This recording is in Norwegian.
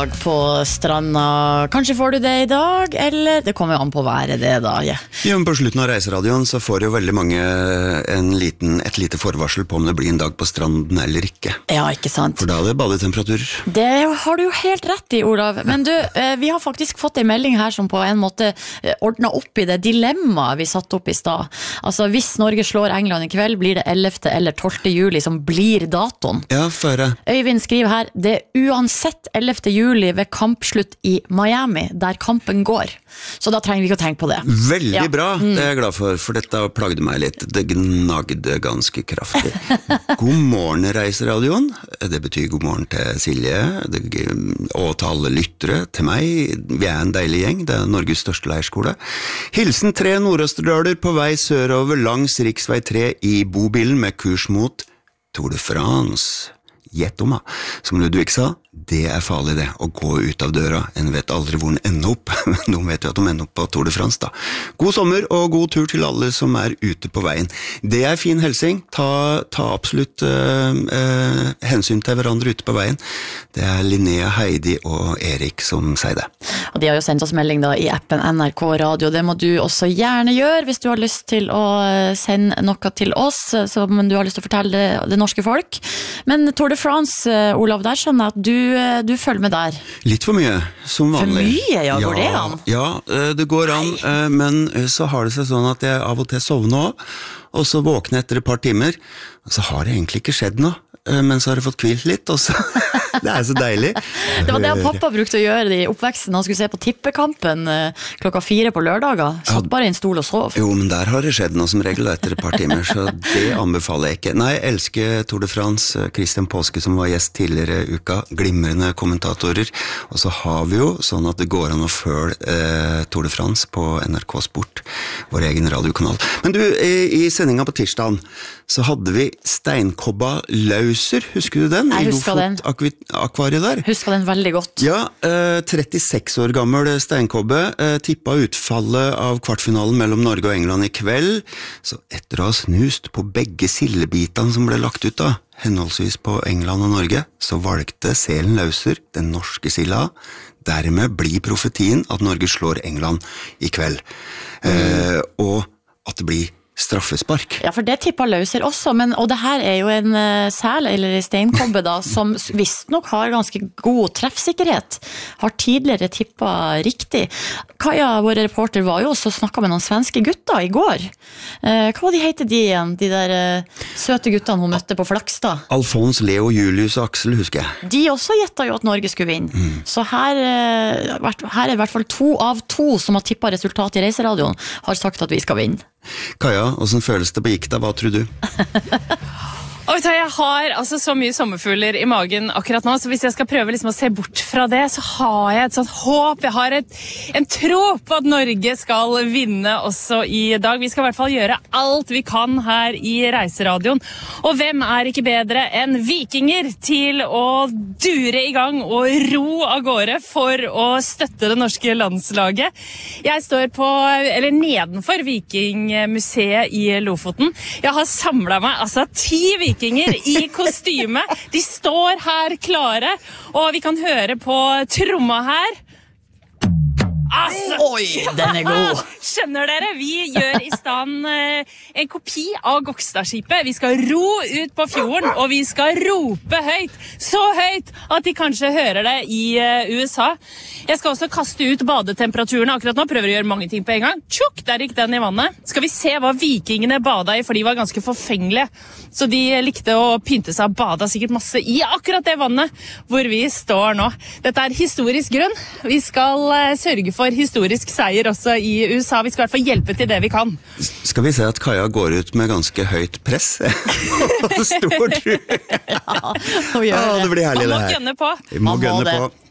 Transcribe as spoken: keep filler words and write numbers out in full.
dag på stranda. Kanskje får du det i dag, eller det kommer jo an på været det da, ja. Ja, men på slutten av reiseradioen så får jo veldig mange en liten, et lite forvarsel på om det blir en dag på stranden eller ikke. Ja, ikke sant. For da er det badetemperatur. Det har du jo helt rett i, Olav. Men du, vi har faktisk fått en melding her som på en måte ordnet opp i det dilemmaet vi satt opp i stad. Altså, hvis Norge slår England i kveld, blir det ellevte eller tolvte juli som blir datoen. Ja, føre. Øyvind skriver her, det er uansett ellevte juli ved kampslutt i Miami, der kampen går. Så da trenger vi ikke å tenke på det. Veldig ja. bra, det er jeg glad for, for dette plagde meg litt. Det gnagde ganske kraftig. God morgen, Reiseradioen. Det betyr god morgen til Silje, det, og til alle lyttere, til meg. Vi er en deilig gjeng, det er Norges største leirskole. Hilsen tre nordøsterdøler på vei sørover langs riksvei tre i bobilen med kurs mot Tour de France. Gjett om, som Ludvig sa, det er farlig det, å gå ut av døra. En vet aldri hvor den ender opp, men noen vet jo at de ender opp på Tour de France da. God sommer og god tur til alle som er ute på veien. Det er fin helsing, ta, ta absolutt uh, uh, hensyn til hverandre ute på veien. Det er Linnea, Heidi og Erik som sier det. Og de har jo sendt oss melding da i appen N R K Radio, det må du også gjerne gjøre hvis du har lyst til å sende noe til oss, som du har lyst til å fortelle det, det norske folk. Men Tour de France, Olav, der skjønner jeg at du, du følger med der. Litt for mye, som vanlig. For mye, ja, går det an? Ja, det går an, Nei. men så har det seg sånn at jeg av og til sovner også, og så våkner etter et par timer, og så har det egentlig ikke skjedd noe. Men så har jeg fått kvilt litt, og så det er så deilig. Det var det pappa brukte å gjøre i oppveksten. Han skulle se på tippekampen klokka fire på lørdager. Satt bare i en stol og sov. Jo, men der har det skjedd noe som regel etter et par timer, så det anbefaler jeg ikke. Nei, jeg elsker Tour de France, Christian Påske som var gjest tidligere i uka, glimrende kommentatorer, og så har vi jo sånn at det går an å følge eh, Tour de France på N R K Sport, vår egen radiokanal. Men du, i, i sendinga på tirsdagen, så hadde vi steinkobba lauser, husker du den? Jeg husker den. I Lofot akvariet der. Husker den veldig godt. Ja, eh, trettiseks år gammel steinkobbe, eh, tippa utfallet av kvartfinalen mellom Norge og England i kveld, så etter å ha snust på begge sildebitene som ble lagt ut da, henholdsvis på England og Norge, så valgte Selen Lauser, den norske silda, dermed blir profetien at Norge slår England i kveld. Mm. Eh, og at det blir straffespark. Ja, for det tipper Lauser også, men, og det her er jo en uh, sel, eller steinkobbe da, som visst nok har ganske god treffsikkerhet, har tidligere tippet riktig. Kaja, vår reporter, var jo også snakket med noen svenske gutter i går. Uh, hva de heter de igjen, de der uh, søte guttene hun møtte på Flakstad? Alfons, Leo, Julius og Aksel, husker jeg. De også gjettet jo at Norge skulle vinne. Mm. Så her, uh, her er i hvert fall to av to som har tippet resultat i Reiseradioen, har sagt at vi skal vinne. Kaja, hvordan føles det på gikk da? Hva tror du? Og vet du, jeg har altså så mye sommerfugler i magen akkurat nå, så hvis jeg skal prøve liksom å se bort fra det, så har jeg et sånt håp, jeg har et, en tro på at Norge skal vinne også i dag. Vi skal i hvert fall gjøre alt vi kan her i Reiseradioen. Og hvem er ikke bedre enn vikinger til å dure i gang og ro av gårde for å støtte det norske landslaget? Jeg står på, eller nedenfor Vikingmuseet i Lofoten. Jeg har samlet meg altså ti vikinger vikinger i kostyme. De står her klare, og vi kan høre på tromma her. Altså, oi, den er god. Skjønner dere, vi gjør i stand eh, en kopi av Gokstadskipet. Vi skal ro ut på fjorden, og vi skal rope høyt. Så høyt at de kanskje hører det i eh, U S A. Jeg skal også kaste ut badetemperaturene akkurat nå. Prøver å gjøre mange ting på en gang. Tjukk, der gikk den i vannet. Skal vi se hva vikingene bada i, for de var ganske forfengelige. Så de likte å pynte seg og bada sikkert masse i akkurat det vannet hvor vi står nå. Dette er historisk grunn. Vi skal eh, sørge for historisk seier også i U S A. Vi skal i hvert fall hjelpe til det vi kan. Skal vi se at Kaja går ut med ganske høyt press? Stor tru. Ja, det. Ah, det blir herlig det her. Man må gønne på. Vi må gønne på.